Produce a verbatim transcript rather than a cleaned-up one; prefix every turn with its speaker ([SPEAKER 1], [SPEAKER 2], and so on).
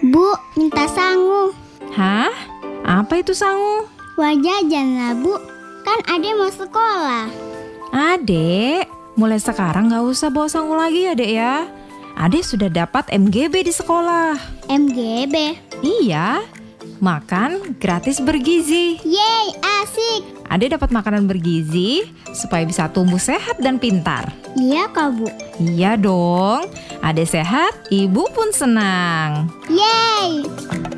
[SPEAKER 1] Bu, minta sangu.
[SPEAKER 2] Hah? Apa itu sangu?
[SPEAKER 1] Wajajan lah, Bu. Kan Ade mau sekolah.
[SPEAKER 2] Adek, mulai sekarang gak usah bawa sangu lagi ya, Dek ya. Adek sudah dapat M G B di sekolah.
[SPEAKER 1] M G B.
[SPEAKER 2] Iya, makan gratis bergizi.
[SPEAKER 1] Yeay, asik.
[SPEAKER 2] Adek dapat makanan bergizi supaya bisa tumbuh sehat dan pintar.
[SPEAKER 1] Iya kak, Bu.
[SPEAKER 2] Iya dong, Adek sehat, ibu pun senang.
[SPEAKER 1] Yeay.